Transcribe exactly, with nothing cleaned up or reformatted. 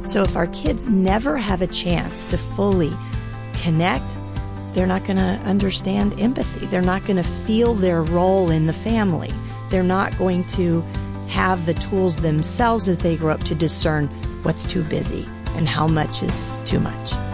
So if our kids never have a chance to fully connect, they're not going to understand empathy. They're not going to feel their role in the family. They're not going to have the tools themselves as they grow up to discern what's too busy and how much is too much.